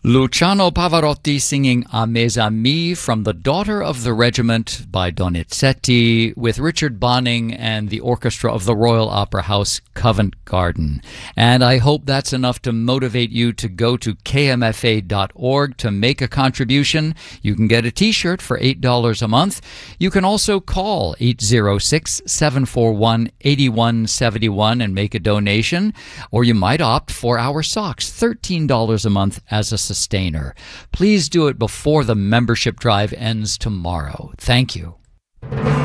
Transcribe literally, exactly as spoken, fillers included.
Luciano Pavarotti singing A Mes Amis from The Daughter of the Regiment by Donizetti with Richard Bonning and the orchestra of the Royal Opera House, Covent Garden. And I hope that's enough to motivate you to go to K M F A dot org to make a contribution. You can get a t-shirt for eight dollars a month. You can also call eight zero six, seven four one, eight one seven one and make a donation. Or you might opt for our socks, thirteen dollars a month as a sustainer. Please do it before the membership drive ends tomorrow. Thank you.